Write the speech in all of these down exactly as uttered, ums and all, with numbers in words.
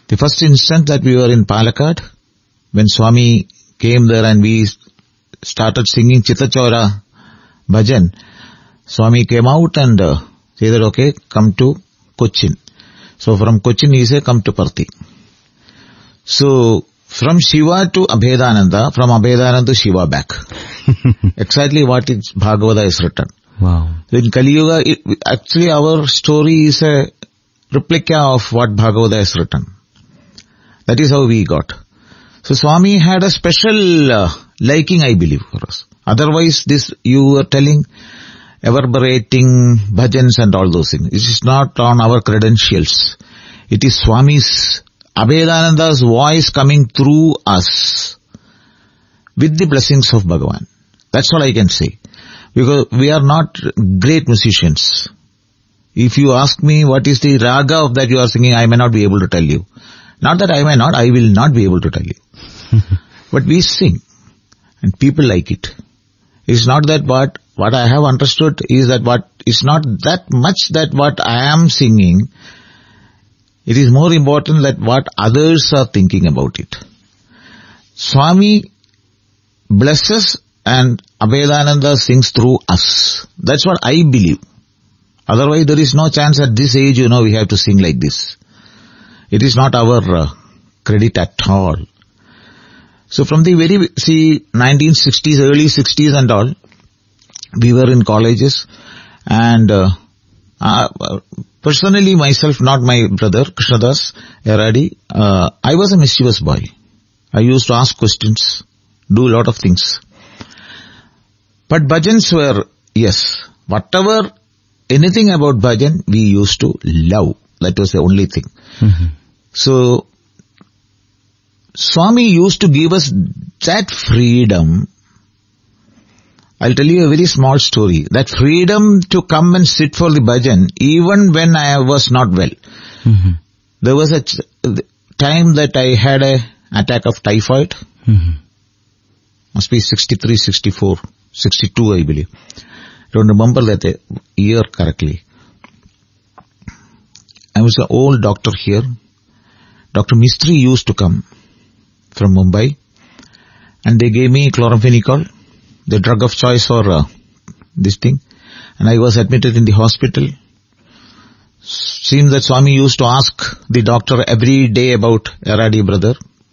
The first instant that we were in Palakkad, when Swami came there and we started singing Chittachora Bhajan, Swami came out and uh, said, okay, come to Cochin. So from Cochin he said, come to Parthi. So from Shiva to Abhedananda, from Abhedananda to Shiva back. Exactly what is Bhagavata is written. Wow. So in Kali Yuga, it, actually our story is a replica of what Bhagavata is written. That is how we got. So Swami had a special uh, liking, I believe, for us. Otherwise, this you were telling, reverberating bhajans and all those things. It is not on our credentials. It is Swami's, Abhedananda's voice coming through us with the blessings of Bhagavan. That's all I can say. Because we are not great musicians. If you ask me what is the raga of that you are singing, I may not be able to tell you. Not that I may not, I will not be able to tell you. But we sing and people like it. It's not that what, what I have understood is that what, it's not that much that what I am singing. It is more important that what others are thinking about it. Swami blesses and Abhedananda sings through us. That's what I believe. Otherwise there is no chance at this age, you know, we have to sing like this. It is not our uh, credit at all. So from the very, see, nineteen sixties, early sixties and all, we were in colleges and uh, uh, personally myself, not my brother, Krishnadas Eradi, uh, I was a mischievous boy. I used to ask questions, do a lot of things. But bhajans were, yes, whatever, anything about bhajan, we used to love. That was the only thing. Mm-hmm. So, Swami used to give us that freedom. I'll tell you a very small story. That freedom to come and sit for the bhajan, even when I was not well. Mm-hmm. There was a ch- time that I had a attack of typhoid. Mm-hmm. Must be sixty-three, sixty-four, sixty-two, I believe. Don't remember that year correctly. I was an old doctor here. Doctor Mistry used to come from Mumbai and they gave me chloramphenicol, the drug of choice for uh, this thing, and I was admitted in the hospital. Seems that Swami used to ask the doctor every day about Eradi brother,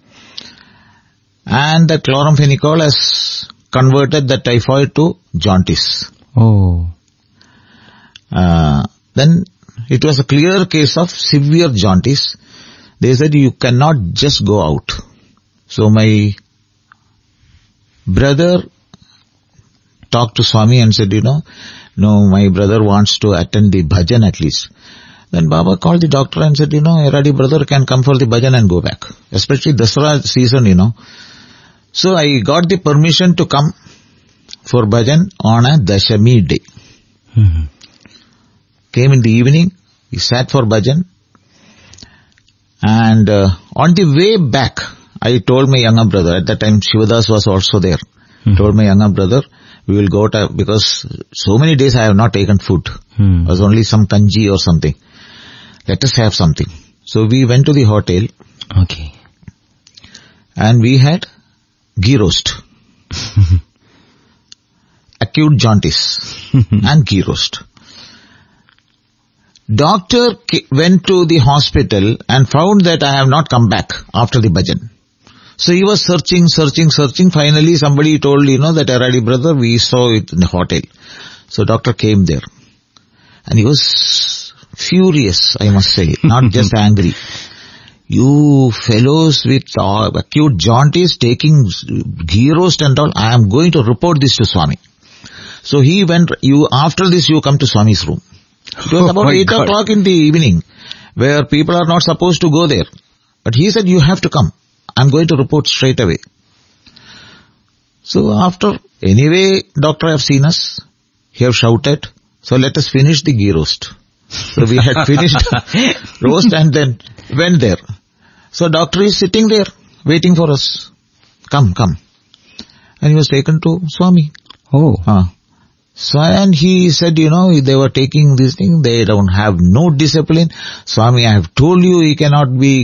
and the chloramphenicol has converted the typhoid to jaundice. Oh. Uh, then it was a clear case of severe jaundice. They said you cannot just go out. So my brother talked to Swami and said, you know, no, my brother wants to attend the bhajan at least. Then Baba called the doctor and said, you know, Eradi brother can come for the bhajan and go back. Especially Dasara season, you know. So I got the permission to come for bhajan on a Dashami day. Mm-hmm. Came in the evening, we sat for bhajan. And uh, on the way back, I told my younger brother, at that time Shivadas was also there, mm-hmm. told my younger brother, we will go to, because so many days I have not taken food. Mm. It was only some kanji or something. Let us have something. So we went to the hotel. Okay. And we had ghee roast. Acute jaundice and ghee roast. Doctor went to the hospital and found that I have not come back after the bhajan. So he was searching, searching, searching. Finally somebody told, you know, that Eradi brother, we saw it in the hotel. So doctor came there. And he was furious, I must say, not just angry. You fellows with uh, acute jaundice taking ghee roast and all, I am going to report this to Swami. So he went, you after this you come to Swami's room. It was about oh eight God. o'clock in the evening, where people are not supposed to go there. But he said, you have to come. I'm going to report straight away. So after, anyway, doctor have seen us. He have shouted. So let us finish the ghee roast. So we had finished roast and then went there. So doctor is sitting there, waiting for us. Come, come. And he was taken to Swami. Oh. Uh, So, and he said, you know, they were taking this thing, they don't have no discipline. Swami, I have told you he cannot be